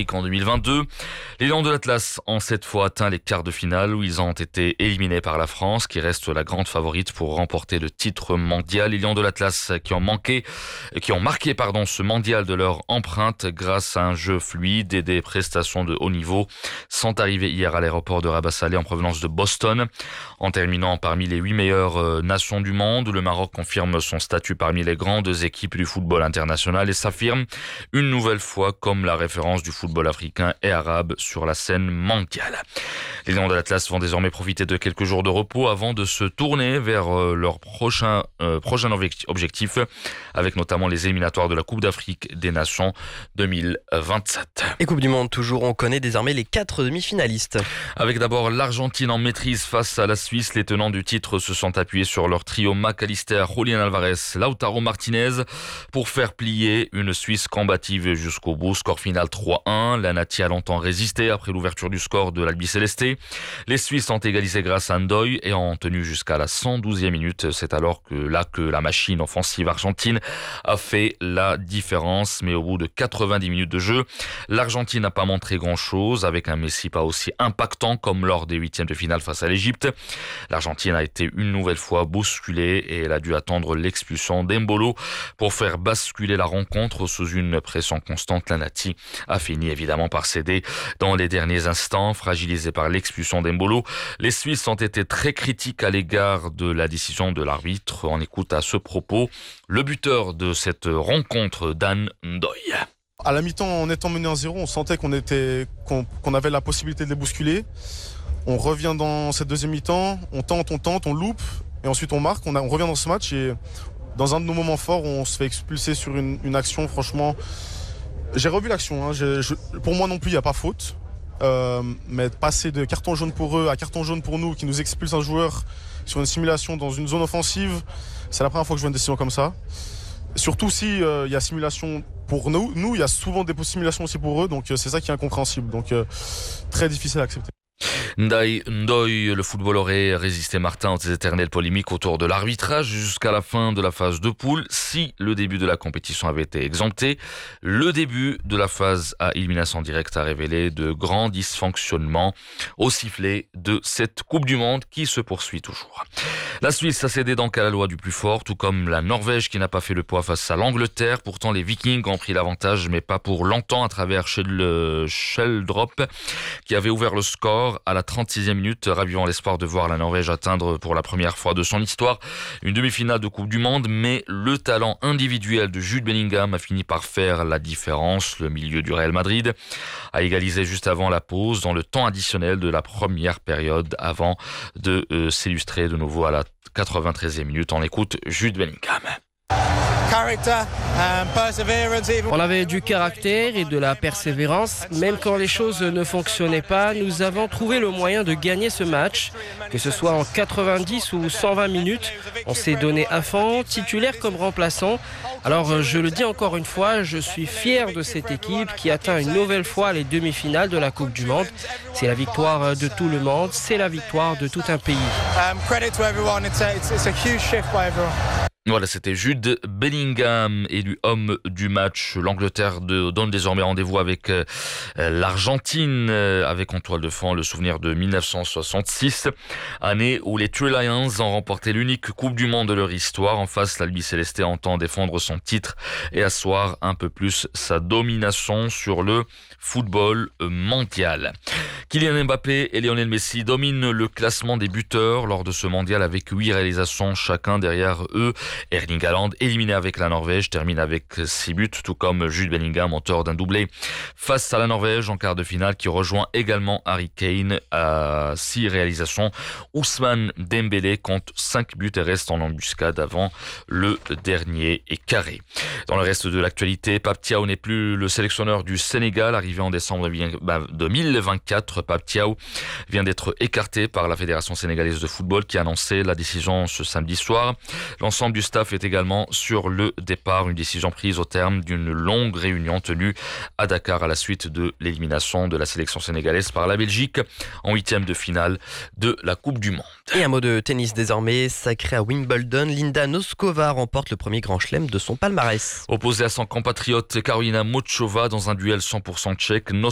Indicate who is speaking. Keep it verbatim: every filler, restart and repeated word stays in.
Speaker 1: historique en deux mille vingt-deux. Les Lions de l'Atlas ont cette fois atteint les quarts de finale où ils ont été éliminés par la France, qui reste la grande favorite pour remporter le titre mondial. Les Lions de l'Atlas qui ont manqué, qui ont marqué, pardon, ce mondial de leur empreinte grâce à un jeu fluide et des prestations de haut niveau, sont arrivés hier à l'aéroport de Rabat-Salé en provenance de Boston. En terminant parmi les huit meilleures nations du monde, le Maroc confirme son statut parmi les grandes équipes du football international et s'affirme une nouvelle fois comme la référence du football africain et arabe sur la scène mondiale. Les Lions de l'Atlas vont désormais profiter de quelques jours de repos avant de se tourner vers leur prochain, euh, prochain objectif, avec notamment les éliminatoires de la Coupe d'Afrique des Nations deux mille vingt-sept.
Speaker 2: Et Coupe du Monde toujours, on connaît désormais les quatre demi-finalistes.
Speaker 1: Avec d'abord l'Argentine en maîtrise face à la Suisse, les tenants du titre se sont appuyés sur leur trio McAllister, Julián Alvarez, Lautaro Martinez pour faire plier une Suisse combative jusqu'au bout. Score final trois un. La Nati a longtemps résisté après l'ouverture du score de l'Albi Céleste. Les Suisses ont égalisé grâce à Ndoye et ont tenu jusqu'à la cent douzième minute. C'est alors que là que la machine offensive argentine a fait la différence. Mais au bout de quatre-vingt-dix minutes de jeu, l'Argentine n'a pas montré grand-chose avec un Messi pas aussi impactant comme lors des huitièmes de finale face à l'Égypte. L'Argentine a été une nouvelle fois bousculée et elle a dû attendre l'expulsion d'Embolo pour faire basculer la rencontre sous une pression constante. La Nati a fini évidemment par céder dans les derniers instants, fragilisée par l'expulsion d'Embolo. Les Suisses ont été très critiques à l'égard de la décision de l'arbitre. On écoute à ce propos le buteur de cette rencontre, Dan Ndoye.
Speaker 3: À la mi-temps, en étant mené un zéro, on sentait qu'on était, qu'on, qu'on avait la possibilité de les bousculer. On revient dans cette deuxième mi-temps, on tente, on tente, on loupe, et ensuite on marque. On, a, on revient dans ce match et dans un de nos moments forts, on se fait expulser sur une, une action. Franchement, j'ai revu l'action. Hein. Je, je, pour moi non plus, il n'y a pas faute. Euh, mais passer de carton jaune pour eux à carton jaune pour nous, qui nous expulse un joueur sur une simulation dans une zone offensive, c'est la première fois que je vois une décision comme ça. Surtout si il euh, y a simulation pour nous, nous il y a souvent des simulations aussi pour eux, donc euh, c'est ça qui est incompréhensible, donc euh, très difficile à accepter.
Speaker 1: Ndoye, Ndoye, le football aurait résisté, Martin, aux éternelles polémiques autour de l'arbitrage jusqu'à la fin de la phase de poule. Si le début de la compétition avait été exempté, le début de la phase à élimination directe a révélé de grands dysfonctionnements au sifflet de cette Coupe du Monde qui se poursuit toujours. La Suisse a cédé donc à la loi du plus fort, tout comme la Norvège qui n'a pas fait le poids face à l'Angleterre. Pourtant, les Vikings ont pris l'avantage, mais pas pour longtemps, à travers Sheldrop, qui avait ouvert le score à la trente-sixième minute, ravivant l'espoir de voir la Norvège atteindre pour la première fois de son histoire une demi-finale de Coupe du Monde. Mais le talent individuel de Jude Bellingham a fini par faire la différence. Le milieu du Real Madrid a égalisé juste avant la pause, dans le temps additionnel de la première période, avant de euh, s'illustrer de nouveau à la quatre-vingt-treizième minute. On écoute Jude Bellingham.
Speaker 4: On avait du caractère et de la persévérance. Même quand les choses ne fonctionnaient pas, nous avons trouvé le moyen de gagner ce match. Que ce soit en quatre-vingt-dix ou cent vingt minutes, on s'est donné à fond, titulaire comme remplaçant. Alors je le dis encore une fois, je suis fier de cette équipe qui atteint une nouvelle fois les demi-finales de la Coupe du Monde. C'est la victoire de tout le monde, c'est la victoire de tout un pays.
Speaker 1: Voilà, c'était Jude Bellingham, élu homme du match. L'Angleterre de, donne désormais rendez-vous avec euh, l'Argentine, euh, avec en toile de fond le souvenir de mille neuf cent soixante-six, année où les Three Lions ont remporté l'unique Coupe du Monde de leur histoire. En face, l'Albi Céleste entend défendre son titre et asseoir un peu plus sa domination sur le football mondial. Kylian Mbappé et Lionel Messi dominent le classement des buteurs lors de ce mondial avec huit réalisations chacun derrière eux. Erling Haaland, éliminé avec la Norvège, termine avec six buts, tout comme Jude Bellingham, auteur d'un doublé face à la Norvège en quart de finale, qui rejoint également Harry Kane à six réalisations. Ousmane Dembélé compte cinq buts et reste en embuscade avant le dernier et carré. Dans le reste de l'actualité, Pape Thiaw n'est plus le sélectionneur du Sénégal, arrivé en décembre deux mille vingt-quatre. Pape Thiaw vient d'être écarté par la Fédération sénégalaise de football qui a annoncé la décision ce samedi soir. L'ensemble du staff est également sur le départ, une décision prise au terme d'une longue réunion tenue à Dakar à la suite de l'élimination de la sélection sénégalaise par la Belgique en huitième de finale de la Coupe du Monde.
Speaker 2: Et un mot de tennis désormais, sacré à Wimbledon, Linda Noskova remporte le premier grand chelem de son palmarès.
Speaker 1: Opposée à son compatriote Karolina Muchova dans un duel cent pour cent tchèque,